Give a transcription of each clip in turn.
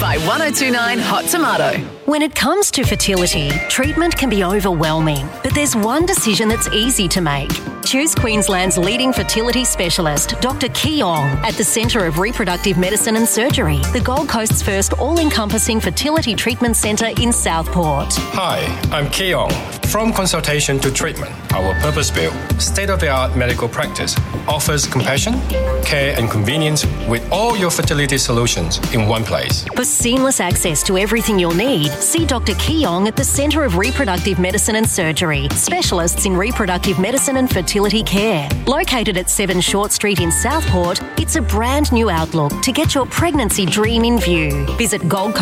by 1029 Hot Tomato. When it comes to fertility, treatment can be overwhelming, but there's one decision that's easy to make. Choose Queensland's leading fertility specialist, Dr. Keong, at the Centre of Reproductive Medicine and Surgery, the Gold Coast's first all-encompassing fertility treatment centre in Southport. Hi, I'm Keong. From consultation to treatment, our purpose-built, state-of-the-art medical practice offers compassion, care and convenience with all your fertility solutions in one place. For seamless access to everything you'll need, see Dr. Keong at the Centre of Reproductive Medicine and Surgery, specialists in reproductive medicine and fertility care. Located at 7 Short Street in Southport, it's a brand new outlook to get your pregnancy dream in view. Visit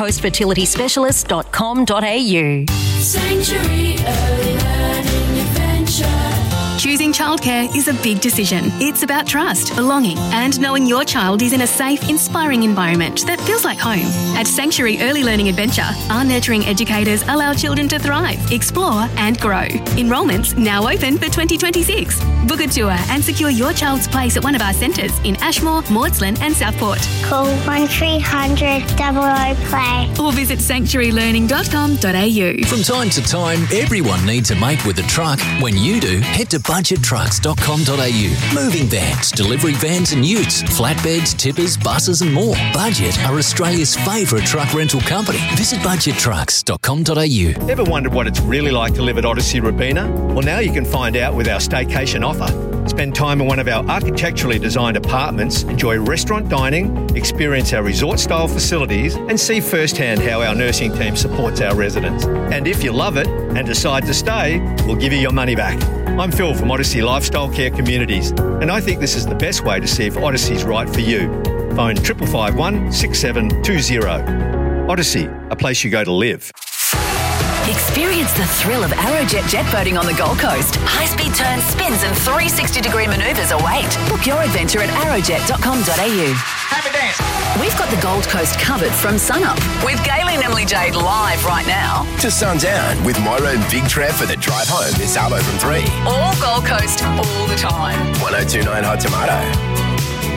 goldcoastfertilityspecialist.com.au. Sanctuary Early Learning Adventure. Choosing childcare is a big decision. It's about trust, belonging, and knowing your child is in a safe, inspiring environment that feels like home. At Sanctuary Early Learning Adventure, our nurturing educators allow children to thrive, explore, and grow. Enrolments now open for 2026. Book a tour and secure your child's place at one of our centres in Ashmore, Maudslin, and Southport. Call 1300 00 play. Or visit sanctuarylearning.com.au. From time to time, everyone needs a mate with a truck. When you do, head to budgettrucks.com.au. Moving vans, delivery vans and utes, flatbeds, tippers, buses and more. Budget are Australia's favourite truck rental company. Visit budgettrucks.com.au. Ever wondered what it's really like to live at Odyssey Robina? Well, now you can find out with our staycation offer. Spend time in one of our architecturally designed apartments, enjoy restaurant dining, experience our resort-style facilities, and see firsthand how our nursing team supports our residents. And if you love it and decide to stay, we'll give you your money back. I'm Phil from Odyssey Lifestyle Care Communities, and I think this is the best way to see if Odyssey's right for you. Phone 551 6720. Odyssey, a place you go to live. Experience the thrill of Aerojet jet boating on the Gold Coast. High-speed turns, spins and 360-degree manoeuvres await. Book your adventure at aerojet.com.au. Have a dance. We've got the Gold Coast covered from sunup with Gaylene and Emily Jade live right now. To sundown with Moira and Big Trev for the drive home this Arvo from 3. All Gold Coast, all the time. 1029 Hot Tomato.